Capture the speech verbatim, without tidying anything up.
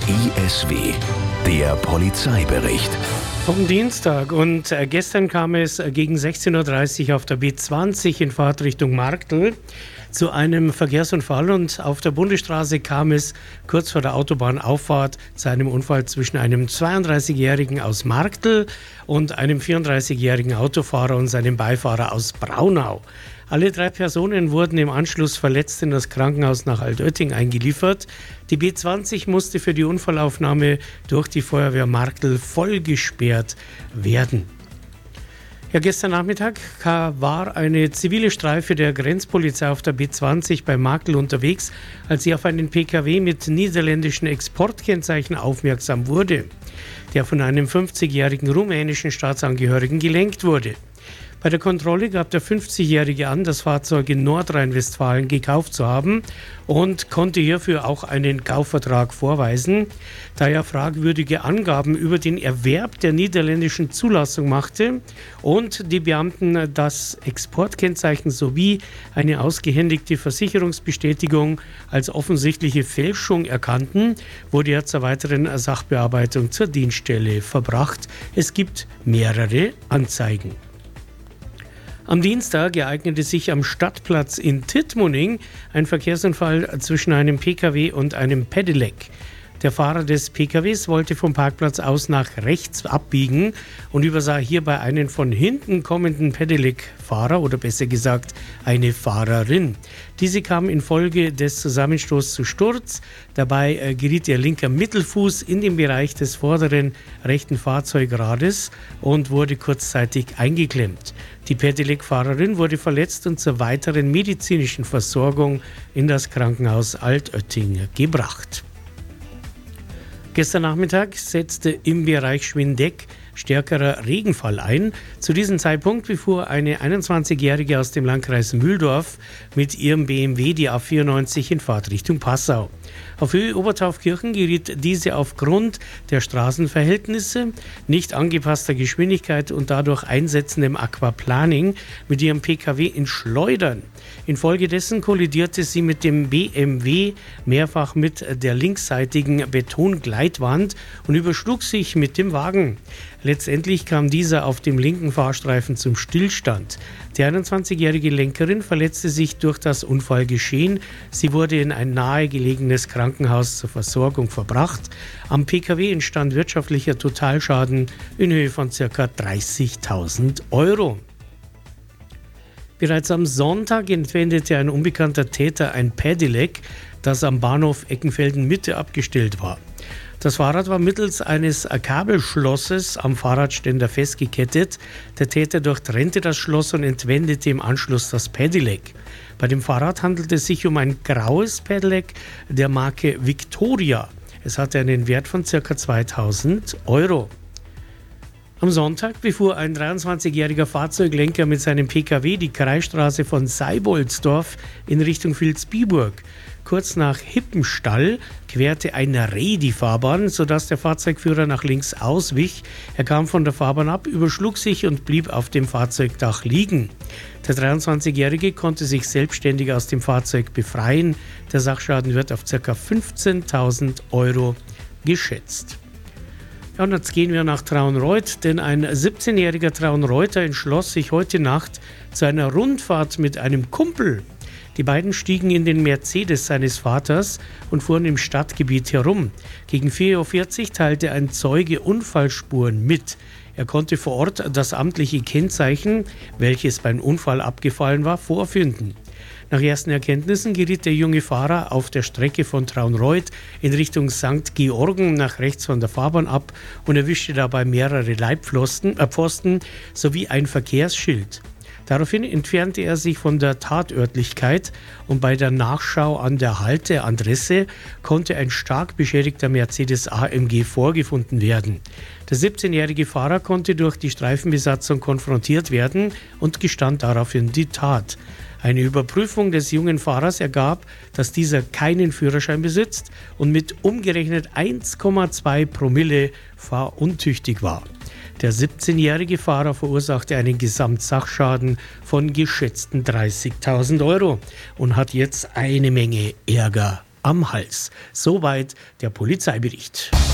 I S W, der Polizeibericht. Vom Dienstag und äh, gestern kam es äh, gegen sechzehn Uhr dreißig auf der B zwanzig in Fahrtrichtung Marktl zu einem Verkehrsunfall und auf der Bundesstraße kam es kurz vor der Autobahnauffahrt zu einem Unfall zwischen einem zweiunddreißigjährigen aus Marktl und einem vierunddreißigjährigen Autofahrer und seinem Beifahrer aus Braunau. Alle drei Personen wurden im Anschluss verletzt in das Krankenhaus nach Altötting eingeliefert. Die B zwanzig musste für die Unfallaufnahme durch die Feuerwehr Marktl voll gesperrt werden. Ja, gestern Nachmittag war eine zivile Streife der Grenzpolizei auf der B zwanzig bei Marktl unterwegs, als sie auf einen P K W mit niederländischen Exportkennzeichen aufmerksam wurde, der von einem fünfzigjährigen rumänischen Staatsangehörigen gelenkt wurde. Bei der Kontrolle gab der fünfzigjährige an, das Fahrzeug in Nordrhein-Westfalen gekauft zu haben und konnte hierfür auch einen Kaufvertrag vorweisen. Da er fragwürdige Angaben über den Erwerb der niederländischen Zulassung machte und die Beamten das Exportkennzeichen sowie eine ausgehändigte Versicherungsbestätigung als offensichtliche Fälschung erkannten, wurde er zur weiteren Sachbearbeitung zur Dienststelle verbracht. Es gibt mehrere Anzeigen. Am Dienstag ereignete sich am Stadtplatz in Tittmoning ein Verkehrsunfall zwischen einem P K W und einem Pedelec. Der Fahrer des P K Ws wollte vom Parkplatz aus nach rechts abbiegen und übersah hierbei einen von hinten kommenden Pedelec-Fahrer oder besser gesagt eine Fahrerin. Diese kam infolge des Zusammenstoßes zu Sturz. Dabei äh, geriet ihr linker Mittelfuß in den Bereich des vorderen rechten Fahrzeugrades und wurde kurzzeitig eingeklemmt. Die Pedelec-Fahrerin wurde verletzt und zur weiteren medizinischen Versorgung in das Krankenhaus Altötting gebracht. Gestern Nachmittag setzte im Bereich Schwindeck stärkerer Regenfall ein. Zu diesem Zeitpunkt befuhr eine einundzwanzigjährige aus dem Landkreis Mühldorf mit ihrem B M W die A vierundneunzig in Fahrtrichtung Passau. Auf Höhe Obertaufkirchen geriet diese aufgrund der Straßenverhältnisse, nicht angepasster Geschwindigkeit und dadurch einsetzendem Aquaplaning mit ihrem P K W in Schleudern. Infolgedessen kollidierte sie mit dem B M W mehrfach mit der linksseitigen Betongleitwand und überschlug sich mit dem Wagen. Letztendlich kam dieser auf dem linken Fahrstreifen zum Stillstand. Die einundzwanzigjährige Lenkerin verletzte sich durch das Unfallgeschehen. Sie wurde in ein nahegelegenes Krankenhaus zur Versorgung verbracht. Am P K W entstand wirtschaftlicher Totalschaden in Höhe von ca. dreißigtausend Euro. Bereits am Sonntag entwendete ein unbekannter Täter ein Pedelec, das am Bahnhof Eckenfelden-Mitte abgestellt war. Das Fahrrad war mittels eines Kabelschlosses am Fahrradständer festgekettet. Der Täter durchtrennte das Schloss und entwendete im Anschluss das Pedelec. Bei dem Fahrrad handelte es sich um ein graues Pedelec der Marke Victoria. Es hatte einen Wert von ca. zweitausend Euro. Am Sonntag befuhr ein dreiundzwanzigjähriger Fahrzeuglenker mit seinem P K W die Kreisstraße von Seiboldsdorf in Richtung Vilsbiburg. Kurz nach Hippenstall querte ein Reh die Fahrbahn, sodass der Fahrzeugführer nach links auswich. Er kam von der Fahrbahn ab, überschlug sich und blieb auf dem Fahrzeugdach liegen. Der dreiundzwanzigjährige konnte sich selbstständig aus dem Fahrzeug befreien. Der Sachschaden wird auf ca. fünfzehntausend Euro geschätzt. Ja, und jetzt gehen wir nach Traunreut, denn ein siebzehnjähriger Traunreuter entschloss sich heute Nacht zu einer Rundfahrt mit einem Kumpel. Die beiden stiegen in den Mercedes seines Vaters und fuhren im Stadtgebiet herum. Gegen vier Uhr vierzig teilte ein Zeuge Unfallspuren mit. Er konnte vor Ort das amtliche Kennzeichen, welches beim Unfall abgefallen war, vorfinden. Nach ersten Erkenntnissen geriet der junge Fahrer auf der Strecke von Traunreut in Richtung Sankt Georgen nach rechts von der Fahrbahn ab und erwischte dabei mehrere Leitpfosten äh, Pfosten sowie ein Verkehrsschild. Daraufhin entfernte er sich von der Tatörtlichkeit und bei der Nachschau an der Halteadresse konnte ein stark beschädigter Mercedes A M G vorgefunden werden. Der siebzehnjährige Fahrer konnte durch die Streifenbesatzung konfrontiert werden und gestand daraufhin die Tat. Eine Überprüfung des jungen Fahrers ergab, dass dieser keinen Führerschein besitzt und mit umgerechnet eins Komma zwei Promille fahruntüchtig war. Der siebzehnjährige Fahrer verursachte einen Gesamtsachschaden von geschätzten dreißigtausend Euro und hat jetzt eine Menge Ärger am Hals. Soweit der Polizeibericht.